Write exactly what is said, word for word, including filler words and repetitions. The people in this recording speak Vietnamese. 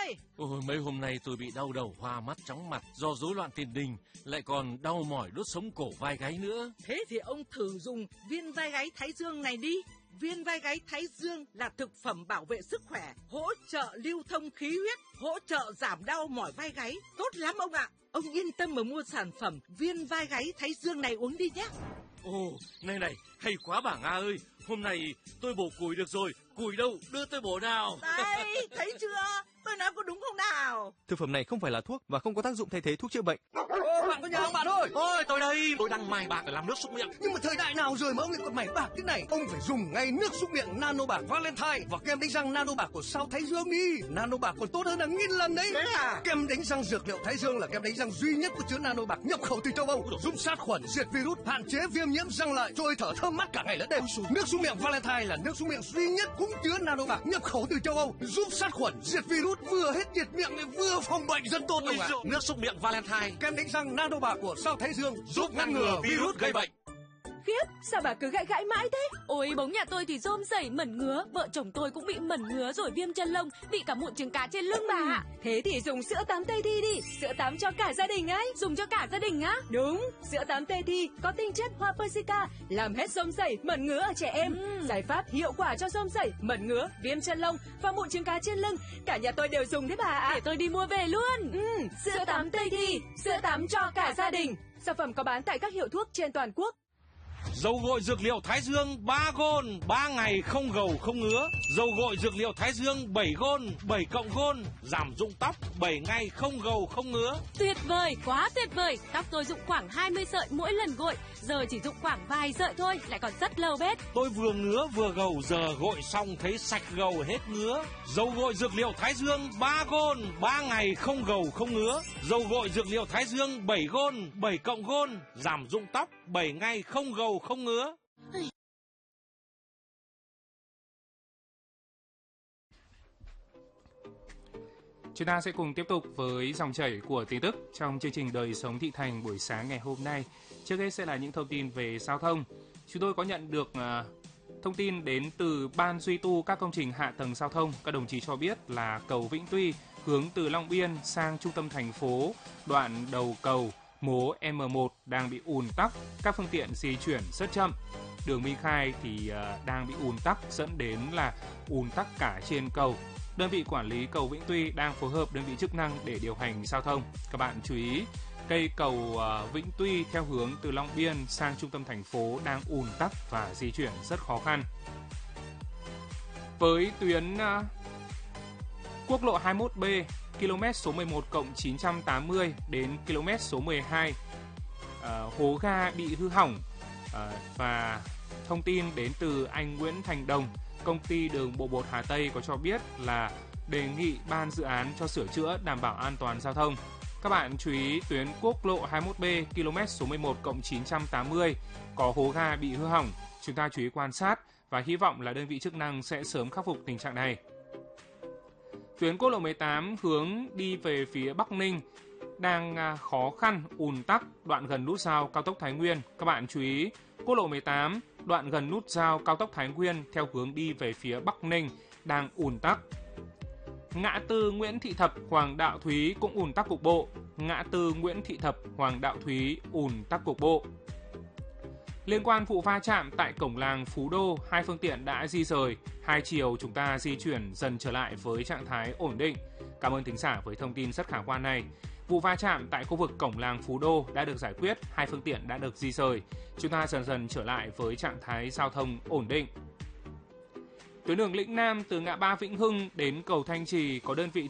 đây. Ôi, mấy hôm nay tôi bị đau đầu, hoa mắt, chóng mặt do rối loạn tiền đình, lại còn đau mỏi đốt sống cổ vai gáy nữa. Thế thì ông thử dùng viên vai gáy Thái Dương này đi. Viên vai gáy Thái Dương là thực phẩm bảo vệ sức khỏe, hỗ trợ lưu thông khí huyết, hỗ trợ giảm đau mỏi vai gáy. Tốt lắm ông ạ. Ông yên tâm mà mua sản phẩm viên vai gáy Thái Dương này uống đi nhé. Ồ, này này, hay quá bà Nga ơi. Hôm nay tôi bổ củi được rồi. Củi đâu, đưa tôi bổ nào. Đây, thấy chưa? Tôi nói có đúng không nào? Thực phẩm này không phải là thuốc và không có tác dụng thay thế thuốc chữa bệnh. Ô, bạn có nhà không bạn ơi? Ôi, tôi đây, tôi đang mài bạc để làm nước súc miệng. Nhưng mà thời đại nào rồi mà ông lại còn mài bạc thế này? Ông phải dùng ngay nước súc miệng Nano Bạc Valentine và kem đánh răng Nano Bạc của Sao Thái Dương đi. Nano Bạc còn tốt hơn hàng nghìn lần đấy. Thế à? Kem đánh răng dược liệu Thái Dương là kem đánh răng duy nhất có chứa Nano Bạc nhập khẩu từ châu Âu, giúp sát khuẩn, diệt virus, hạn chế viêm nhiễm răng lợi, trôi thở thơm mát cả ngày lẫn đêm. Nước súc miệng Valentine là nước súc miệng duy nhất cũng chứa Nano Bạc nhập khẩu từ châu Âu, giúp sát khuẩn, diệt virus, vừa hết nhiệt miệng lại vừa phòng bệnh rất tốt ông ạ. Nước súc miệng Valentine, kem đánh răng Nano Bạc của Sao Thái Dương giúp ngăn ngừa virus gây bệnh. Khiếp, sao bà cứ gãi gãi mãi thế? Ôi, bóng nhà tôi thì rôm rẩy mẩn ngứa, vợ chồng tôi cũng bị mẩn ngứa rồi viêm chân lông, bị cả mụn trứng cá trên lưng bà ạ. Thế thì dùng sữa tắm Tây Thi đi, sữa tắm cho cả gia đình ấy. Dùng cho cả gia đình á? Đúng, sữa tắm Tây Thi có tinh chất hoa persica, làm hết rôm rẩy, mẩn ngứa ở trẻ em. Ừ. Giải pháp hiệu quả cho rôm rẩy, mẩn ngứa, viêm chân lông và mụn trứng cá trên lưng. Cả nhà tôi đều dùng đấy bà ạ. Để tôi đi mua về luôn. Ừ, sữa tắm Tây Thi, sữa tắm cho cả gia đình. Sản phẩm có bán tại các hiệu thuốc trên toàn quốc. Dầu gội dược liệu Thái Dương ba gôn, ba ngày không gầu không ngứa. Dầu gội dược liệu Thái Dương bảy gôn, bảy cộng gôn, giảm rụng tóc, bảy ngày không gầu không ngứa. Tuyệt vời, quá tuyệt vời. Tóc tôi rụng khoảng hai mươi sợi mỗi lần gội, giờ chỉ rụng khoảng vài sợi thôi, lại còn rất lâu bết. Tôi vừa ngứa vừa gầu, giờ gội xong thấy sạch gầu hết ngứa. Dầu gội dược liệu Thái Dương ba gôn, ba ngày không gầu không ngứa. Dầu gội dược liệu Thái Dương bảy gôn, bảy cộng gôn, giảm rụng tóc, bảy ngày không gầu không ngứa. Chúng ta sẽ cùng tiếp tục với dòng chảy của tin tức trong chương trình Đời sống thị thành buổi sáng ngày hôm nay. Trước hết sẽ là những thông tin về giao thông. Chúng tôi có nhận được uh, thông tin đến từ Ban duy tu các công trình hạ tầng giao thông. Các đồng chí cho biết là cầu Vĩnh Tuy hướng từ Long Biên sang trung tâm thành phố, đoạn đầu cầu mố M một đang bị ùn tắc, các phương tiện di chuyển rất chậm. Đường Minh Khai thì uh, đang bị ùn tắc dẫn đến là ùn tắc cả trên cầu. Đơn vị quản lý cầu Vĩnh Tuy đang phối hợp đơn vị chức năng để điều hành giao thông. Các bạn chú ý, cây cầu uh, Vĩnh Tuy theo hướng từ Long Biên sang trung tâm thành phố đang ùn tắc và di chuyển rất khó khăn. Với tuyến uh, quốc lộ hai mươi mốt B, km số mười một cộng chín trăm tám mươi đến km số mười hai, uh, hố ga bị hư hỏng. Uh, và thông tin đến từ anh Nguyễn Thành Đồng, công ty đường bộ bột Hà Tây có cho biết là đề nghị ban dự án cho sửa chữa đảm bảo an toàn giao thông. Các bạn chú ý tuyến quốc lộ hai mươi mốt B, km số mười một cộng chín trăm tám mươi có hố ga bị hư hỏng. Chúng ta chú ý quan sát và hy vọng là đơn vị chức năng sẽ sớm khắc phục tình trạng này. Tuyến quốc lộ mười tám hướng đi về phía Bắc Ninh đang khó khăn, ùn tắc đoạn gần nút giao cao tốc Thái Nguyên. Các bạn chú ý, quốc lộ mười tám đoạn gần nút giao cao tốc Thái Nguyên theo hướng đi về phía Bắc Ninh đang ùn tắc. Ngã tư Nguyễn Thị Thập, Hoàng Đạo Thúy cũng ùn tắc cục bộ. Ngã tư Nguyễn Thị Thập, Hoàng Đạo Thúy ùn tắc cục bộ. Liên quan vụ va chạm tại cổng làng Phú Đô, hai phương tiện đã di rời. Hai chiều chúng ta di chuyển dần trở lại với trạng thái ổn định. Cảm ơn thính giả với thông tin rất khả quan này. Vụ va chạm tại khu vực cổng làng Phú Đô đã được giải quyết, hai phương tiện đã được di rời. Chúng ta dần dần trở lại với trạng thái giao thông ổn định. Tuyến đường Lĩnh Nam từ ngã ba Vĩnh Hưng đến cầu Thanh Trì có đơn vị